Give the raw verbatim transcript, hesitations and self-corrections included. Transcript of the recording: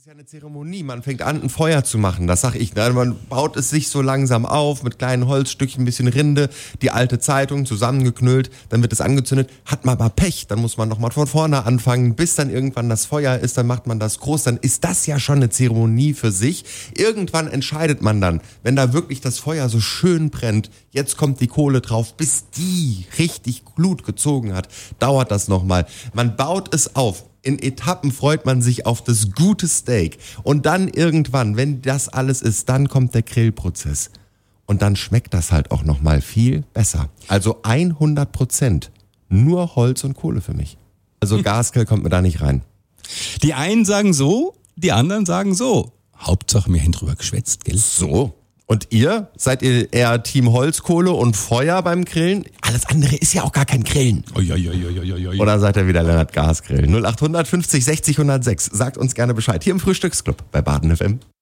ist ja eine Zeremonie. Man fängt an, ein Feuer zu machen. Das sag ich. Ne? Man baut es sich so langsam auf mit kleinen Holzstückchen, ein bisschen Rinde, die alte Zeitung zusammengeknüllt, dann wird es angezündet. Hat man aber Pech, dann muss man nochmal von vorne anfangen, bis dann irgendwann das Feuer ist, dann macht man das groß. Dann ist das ja schon eine Zeremonie für sich. Irgendwann entscheidet man dann, wenn da wirklich das Feuer so schön brennt, jetzt kommt die Kohle drauf, bis die richtig Glut gezogen hat, dauert das nochmal. Man baut es auf. In Etappen freut man sich auf das gute Steak. Und dann irgendwann, wenn das alles ist, dann kommt der Grillprozess. Und dann schmeckt das halt auch nochmal viel besser. Also hundert Prozent nur Holz und Kohle für mich. Also Gasgrill kommt mir da nicht rein. Die einen sagen so, die anderen sagen so. Hauptsache, wir haben drüber geschwätzt, gell? So. Und ihr? Seid ihr eher Team Holzkohle und Feuer beim Grillen? Alles andere ist ja auch gar kein Grillen. Oi, oi, oi, oi, oi, oi. Oder seid ihr wieder Lennart Gasgrill? null acht hundert fünfzig sechzig hundertsechs. Sagt uns gerne Bescheid. Hier im Frühstücksclub bei Baden F M.